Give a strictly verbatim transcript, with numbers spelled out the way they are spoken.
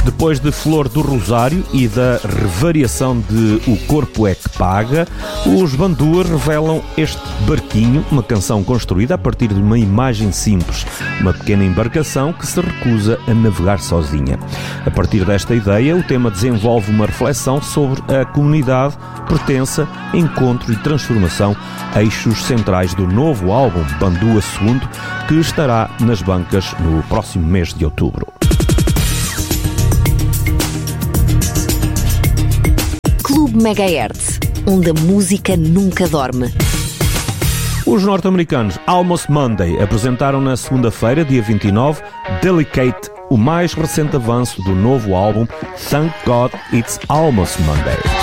Depois de Flor do Rosário e da revariação de O Corpo é que Paga, os Bandua revelam este Barquinho, uma canção construída a partir de uma imagem simples, uma pequena embarcação que se recusa a navegar sozinha. A partir desta ideia, o tema desenvolve uma reflexão sobre a comunidade, pertença, encontro e transformação, eixos centrais do novo álbum Bandua segundo, que estará nas bancas no próximo mês de outubro. Clube Megahertz, onde a música nunca dorme. Os norte-americanos Almost Monday apresentaram na segunda-feira, dia vinte e nove, Delicate, o mais recente avanço do novo álbum Thank God It's Almost Monday.